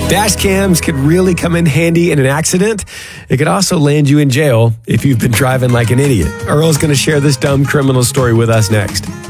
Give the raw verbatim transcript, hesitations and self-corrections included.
Dash cams could really come in handy in an accident. It could also land you in jail if you've been driving like an idiot. Earl's going to share this dumb criminal story with us next.